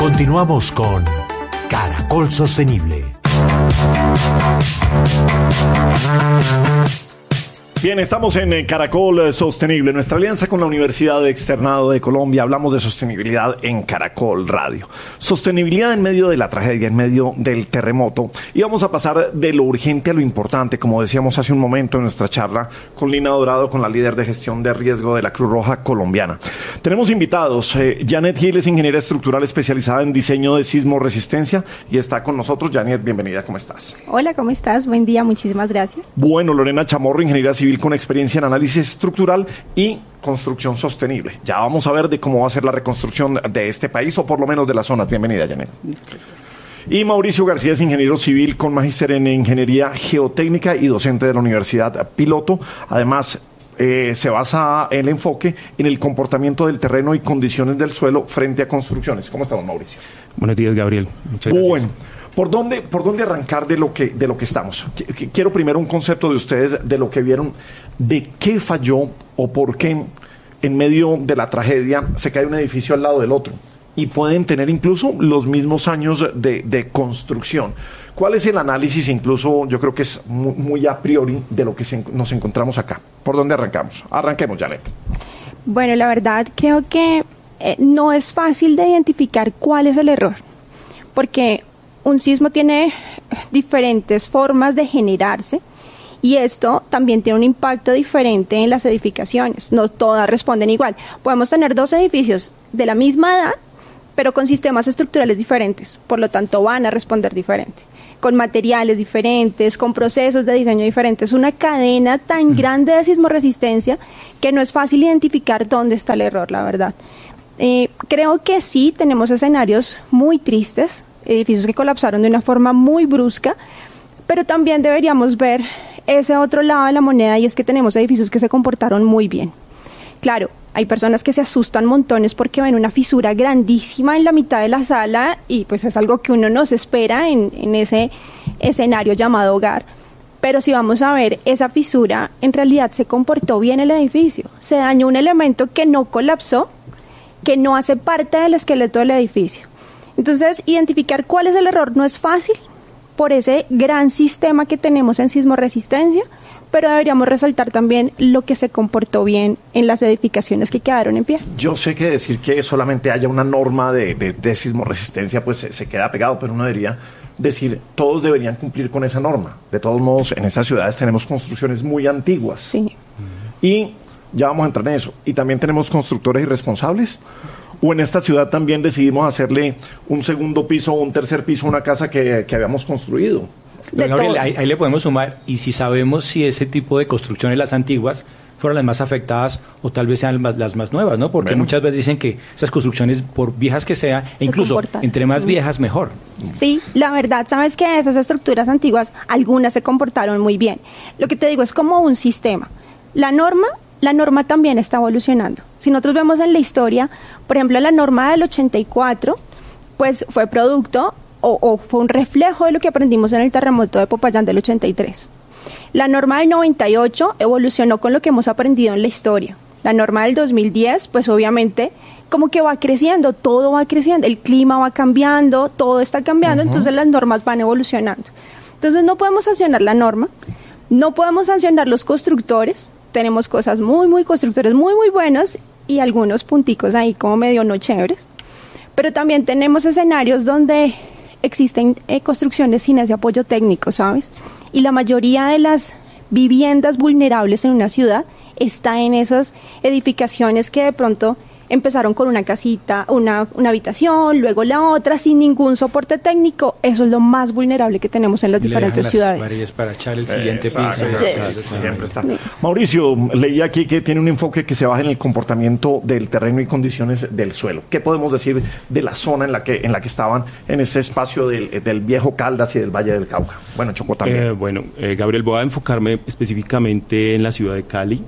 Continuamos con Caracol Sostenible. Bien, estamos en Caracol Sostenible, nuestra alianza con la Universidad Externado de Colombia. Hablamos de sostenibilidad en Caracol Radio. Sostenibilidad en medio de la tragedia, en medio del terremoto. Y vamos a pasar de lo urgente a lo importante, como decíamos hace un momento en nuestra charla con Lina Dorado, con la líder de gestión de riesgo de la Cruz Roja colombiana. Tenemos invitados. Janet Gil es ingeniera estructural especializada en diseño de sismo resistencia y está con nosotros. Janet, bienvenida, ¿cómo estás? Hola, ¿cómo estás? Buen día, muchísimas gracias. Bueno, Lorena Chamorro, ingeniera civil con experiencia en análisis estructural y construcción sostenible. Ya vamos a ver de cómo va a ser la reconstrucción de este país, o por lo menos de las zonas. Bienvenida, Janet. Y Mauricio García es ingeniero civil con magíster en ingeniería geotécnica y docente de la Universidad Piloto. Además, se basa el enfoque en el comportamiento del terreno y condiciones del suelo frente a construcciones. ¿Cómo estamos, Mauricio? Buenos días, Gabriel. Muchas gracias. Bueno. ¿Por dónde arrancar de lo que estamos? Quiero primero un concepto de ustedes de lo que vieron, de qué falló o por qué en medio de la tragedia se cae un edificio al lado del otro y pueden tener incluso los mismos años de construcción. ¿Cuál es el análisis? Incluso yo creo que es muy a priori de lo que nos encontramos acá. ¿Por dónde arrancamos? Arranquemos, Janet. Bueno, la verdad creo que no es fácil de identificar cuál es el error, porque un sismo tiene diferentes formas de generarse y esto también tiene un impacto diferente en las edificaciones. No todas responden igual. Podemos tener dos edificios de la misma edad, pero con sistemas estructurales diferentes. Por lo tanto, van a responder diferente, con materiales diferentes, con procesos de diseño diferentes. Es una cadena tan grande de sismoresistencia que no es fácil identificar dónde está el error, la verdad. Creo que sí tenemos escenarios muy tristes, edificios que colapsaron de una forma muy brusca, pero también deberíamos ver ese otro lado de la moneda, y es que tenemos edificios que se comportaron muy bien. Claro, hay personas que se asustan montones porque ven una fisura grandísima en la mitad de la sala y pues es algo que uno no se espera en ese escenario llamado hogar. Pero si vamos a ver, esa fisura en realidad se comportó bien el edificio. Se dañó un elemento que no colapsó, que no hace parte del esqueleto del edificio. Entonces, identificar cuál es el error no es fácil por ese gran sistema que tenemos en sismoresistencia, pero deberíamos resaltar también lo que se comportó bien en las edificaciones que quedaron en pie. Yo sé que decir que solamente haya una norma de sismoresistencia pues se queda pegado, pero uno debería decir, todos deberían cumplir con esa norma. De todos modos, en estas ciudades tenemos construcciones muy antiguas. Sí. Y ya vamos a entrar en eso. Y también tenemos constructores irresponsables. O en esta ciudad también decidimos hacerle un segundo piso o un tercer piso a una casa que habíamos construido. Gabriel, ahí le podemos sumar, y si sabemos si ese tipo de construcciones, las antiguas, fueron las más afectadas o tal vez sean las más nuevas, ¿no? Porque muchas veces dicen que esas construcciones, por viejas que sean, e incluso entre más viejas, mejor. Sí, la verdad, sabes que esas estructuras antiguas, algunas se comportaron muy bien. Lo que te digo es como un sistema. La norma también está evolucionando. Si nosotros vemos en la historia, por ejemplo, la norma del 84, pues fue producto o fue un reflejo de lo que aprendimos en el terremoto de Popayán del 83. La norma del 98 evolucionó con lo que hemos aprendido en la historia. La norma del 2010, pues obviamente, como que va creciendo, todo va creciendo, el clima va cambiando, todo está cambiando, entonces las normas van evolucionando. Entonces no podemos sancionar la norma, no podemos sancionar los constructores. Tenemos cosas constructores muy buenos y algunos punticos ahí como medio no chéveres, pero también tenemos escenarios donde existen construcciones sin ese apoyo técnico, ¿sabes? Y la mayoría de las viviendas vulnerables en una ciudad está en esas edificaciones que de pronto empezaron con una casita, una habitación, luego la otra, sin ningún soporte técnico. Eso es lo más vulnerable que tenemos en las diferentes ciudades. Varillas para echar el siguiente piso. Siempre está. Mauricio, leí aquí que tiene un enfoque que se basa en el comportamiento del terreno y condiciones del suelo. ¿Qué podemos decir de la zona en la que estaban, en ese espacio del viejo Caldas y del Valle del Cauca? Bueno, Chocó también. Gabriel, voy a enfocarme específicamente en la ciudad de Cali.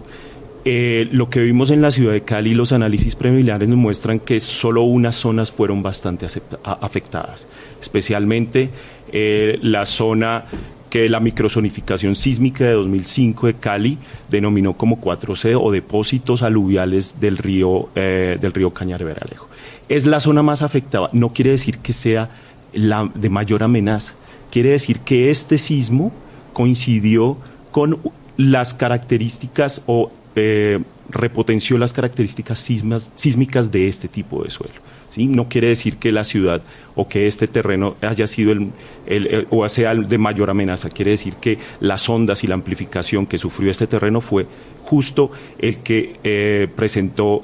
Lo que vimos en la ciudad de Cali, los análisis preliminares nos muestran que solo unas zonas fueron bastante afectadas, especialmente la zona que la microzonificación sísmica de 2005 de Cali denominó como 4C o depósitos aluviales del río Cañaveral. Es la zona más afectada. No quiere decir que sea la de mayor amenaza. Quiere decir que este sismo coincidió con las características o repotenció las características sísmicas de este tipo de suelo. ¿Sí? No quiere decir que la ciudad o que este terreno haya sido o sea de mayor amenaza. Quiere decir que las ondas y la amplificación que sufrió este terreno fue justo el que presentó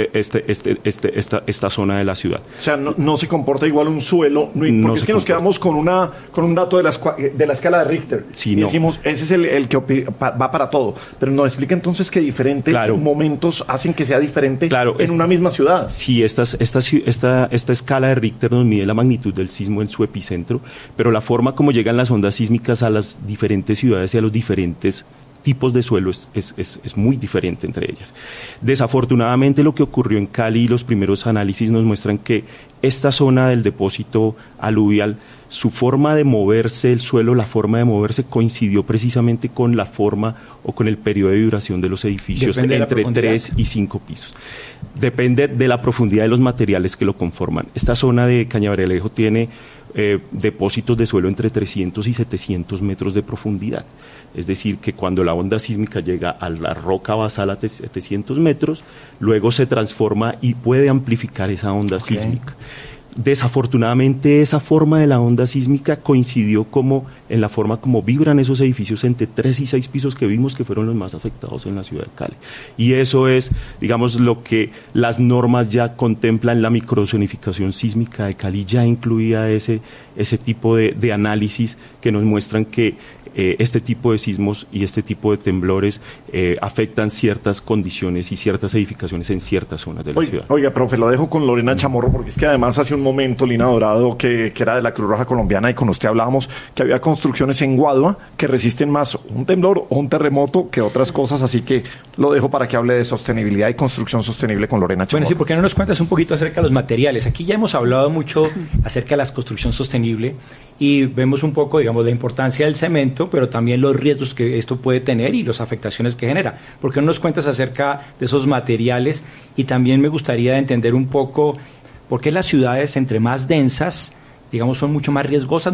esta zona de la ciudad. O sea, no se comporta igual un suelo, porque es que nos quedamos con un dato de la escala de Richter. Sí, y decimos, ese es el que va para todo. Pero nos explica entonces que diferentes momentos hacen que sea diferente en una misma ciudad. Sí, esta escala de Richter nos mide la magnitud del sismo en su epicentro, pero la forma como llegan las ondas sísmicas a las diferentes ciudades y a los diferentes tipos de suelo es muy diferente entre ellas. Desafortunadamente, lo que ocurrió en Cali y los primeros análisis nos muestran que esta zona del depósito aluvial, su forma de moverse, el suelo, la forma de moverse coincidió precisamente con la forma o con el periodo de duración de los edificios entre 3 y 5 pisos. Depende de la profundidad de los materiales que lo conforman. Esta zona de Cañaveral tiene depósitos de suelo entre 300 y 700 metros de profundidad. Es decir, que cuando la onda sísmica llega a la roca basal a 700 metros, luego se transforma y puede amplificar esa onda sísmica. Desafortunadamente, esa forma de la onda sísmica coincidió en la forma como vibran esos edificios entre 3 y 6 pisos que vimos que fueron los más afectados en la ciudad de Cali. Y eso es, digamos, lo que las normas ya contemplan. La microzonificación sísmica de Cali ya incluía ese tipo de análisis que nos muestran que este tipo de sismos y este tipo de temblores afectan ciertas condiciones y ciertas edificaciones en ciertas zonas de la ciudad. Oiga, profe, lo dejo con Lorena Chamorro, porque es que además hace un momento Lina Dorado, que era de la Cruz Roja Colombiana, y con usted hablábamos que había construcciones en Guadua que resisten más un temblor o un terremoto que otras cosas, así que lo dejo para que hable de sostenibilidad y construcción sostenible con Lorena Chamorro. Bueno, sí, ¿por qué no nos cuentas un poquito acerca de los materiales? Aquí ya hemos hablado mucho acerca de la construcción sostenible y vemos un poco, digamos, la importancia del cemento, pero también los riesgos que esto puede tener y las afectaciones que genera. ¿Por qué no nos cuentas acerca de esos materiales? Y también me gustaría entender un poco por qué las ciudades, entre más densas, digamos, son mucho más riesgosas.